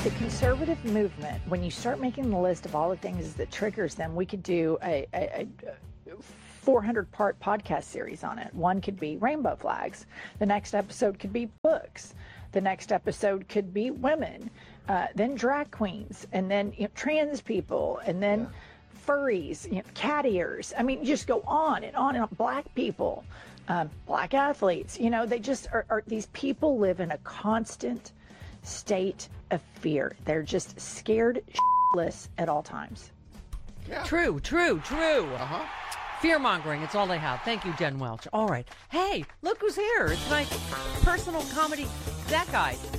the conservative movement, when you start making the list of all the things that triggers them, we could do a 400-part podcast series on it. One could be rainbow flags. The next episode could be books. The next episode could be women, then drag queens, and then trans people, and then furries, cat ears. I mean, you just go on and on and on. Black people, black athletes. They just are. These people live in a constant state of fear. They're just scared shitless at all times. Yeah. True. Fear-mongering, it's all they have. Thank you, Jen Welch. All right. Hey, look who's here. It's my personal comedy, that guy.